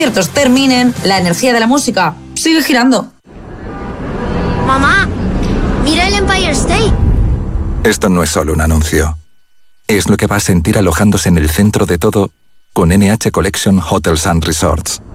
conciertos terminen, la energía de la música sigue girando. Mamá, mira el Empire State. Esto no es solo un anuncio. Es lo que va a sentir alojándose en el centro de todo con NH Collection Hotels & Resorts.